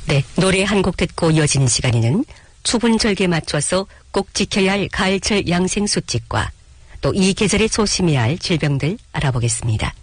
네, 노래 한 곡 듣고 이어진 시간에는 추분절기에 맞춰서 꼭 지켜야 할 가을철 양생수칙과 또 이 계절에 조심해야 할 질병들 알아보겠습니다.